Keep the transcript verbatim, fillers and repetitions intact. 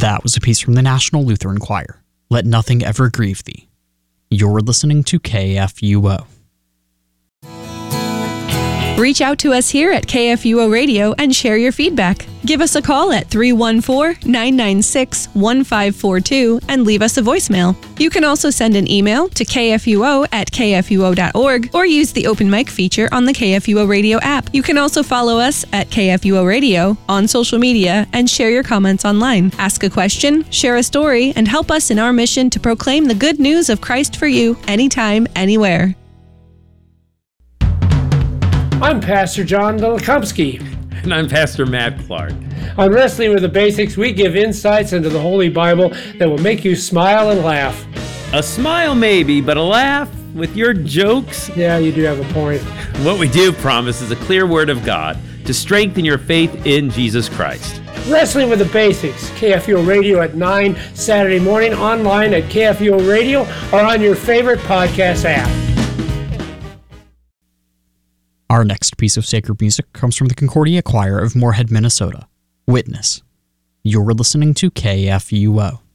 That was a piece from the National Lutheran Choir, Let Nothing Ever Grieve Thee. You're listening to K F U O. Reach out to us here at K F U O Radio and share your feedback. Give us a call at three one four, nine nine six, one five four two and leave us a voicemail. You can also send an email to k f u o at k f u o dot org or use the open mic feature on the K F U O Radio app. You can also follow us at K F U O Radio on social media and share your comments online. Ask a question, share a story, and help us in our mission to proclaim the good news of Christ for you anytime, anywhere. I'm Pastor John Dolikovsky. And I'm Pastor Matt Clark. On Wrestling with the Basics, we give insights into the Holy Bible that will make you smile and laugh. A smile maybe, but a laugh with your jokes? Yeah, you do have a point. What we do promise is a clear word of God to strengthen your faith in Jesus Christ. Wrestling with the Basics, K F U O Radio at nine Saturday morning, online at K F U O Radio or on your favorite podcast app. Our next piece of sacred music comes from the Concordia Choir of Moorhead, Minnesota. Witness. You're listening to K F U O.